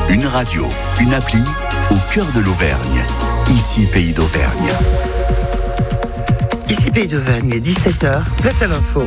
Une radio, une appli au cœur de l'Auvergne. Ici, Pays d'Auvergne. Ici, Pays d'Auvergne, il est 17h. Place à l'info.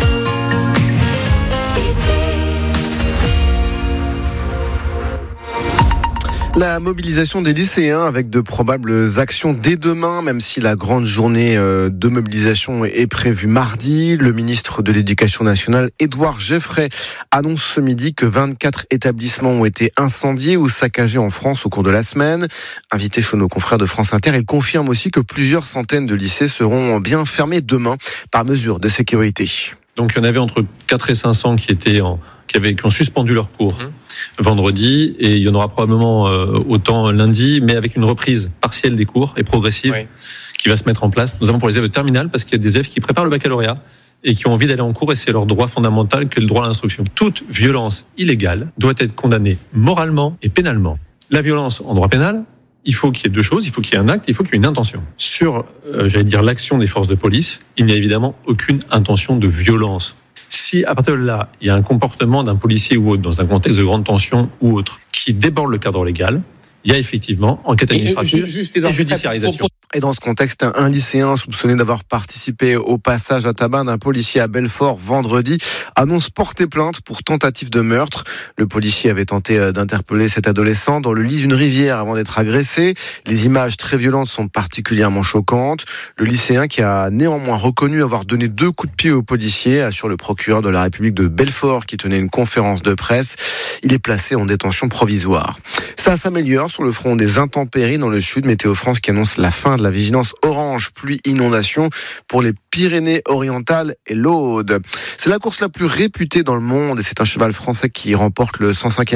La mobilisation des lycéens avec de probables actions dès demain, même si la grande journée de mobilisation est prévue mardi. Le ministre de l'Éducation nationale, Édouard Geoffrey, annonce ce midi que 24 établissements ont été incendiés ou saccagés en France au cours de la semaine. Invité chez nos confrères de France Inter, il confirme aussi que plusieurs centaines de lycées seront bien fermés demain par mesure de sécurité. Donc il y en avait entre 4 et 500 qui ont suspendu leurs cours vendredi, et il y en aura probablement autant lundi, mais avec une reprise partielle des cours et progressive qui va se mettre en place, notamment pour les élèves de terminale, parce qu'il y a des élèves qui préparent le baccalauréat et qui ont envie d'aller en cours, et c'est leur droit fondamental que le droit à l'instruction. Toute violence illégale doit être condamnée moralement et pénalement. La violence en droit pénal, il faut qu'il y ait deux choses, il faut qu'il y ait un acte, il faut qu'il y ait une intention. Sur, l'action des forces de police, il n'y a évidemment aucune intention de violence. Si à partir de là, il y a un comportement d'un policier ou autre, dans un contexte de grande tension ou autre, qui déborde le cadre légal, il y a effectivement enquête administrative et judiciarisation. Et dans ce contexte, un lycéen soupçonné d'avoir participé au passage à tabac d'un policier à Belfort vendredi annonce porter plainte pour tentative de meurtre. Le policier avait tenté d'interpeller cet adolescent dans le lit d'une rivière avant d'être agressé. Les images très violentes sont particulièrement choquantes. Le lycéen, qui a néanmoins reconnu avoir donné 2 coups de pied au policier, assure le procureur de la République de Belfort qui tenait une conférence de presse. Il est placé en détention provisoire. Ça s'améliore sur le front des intempéries dans le sud. Météo France qui annonce la fin de la vigilance orange pluie-inondation pour les Pyrénées-Orientales et l'Aude. C'est la course la plus réputée dans le monde et c'est un cheval français qui remporte le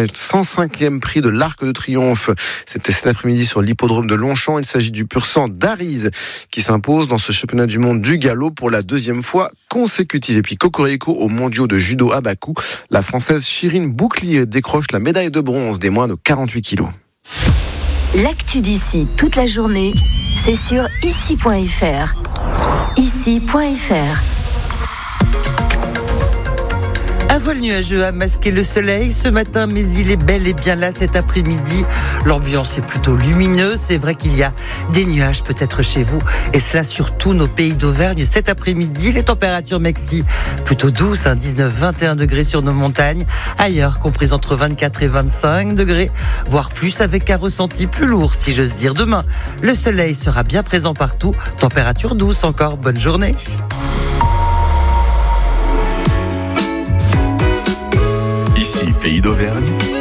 105e prix de l'Arc de Triomphe. C'était cet après-midi sur l'hippodrome de Longchamp. Il s'agit du pur sang d'Arize qui s'impose dans ce championnat du monde du galop pour la 2e fois consécutive. Et puis cocorico aux mondiaux de judo à Bakou, la Française Chirine Bouclier décroche la médaille de bronze des moins de 48 kilos. L'actu d'ici toute la journée, c'est sur ici.fr. Ici.fr. Un voile nuageux a masqué le soleil ce matin, mais il est bel et bien là cet après-midi. L'ambiance est plutôt lumineuse. C'est vrai qu'il y a des nuages peut-être chez vous, et cela sur tous nos pays d'Auvergne. Cet après-midi, les températures maxi plutôt douces, 19-21 degrés sur nos montagnes. Ailleurs, comprises entre 24 et 25 degrés, voire plus, avec un ressenti plus lourd, si j'ose dire. Demain, le soleil sera bien présent partout. Température douce encore. Bonne journée. Ici, Pays d'Auvergne,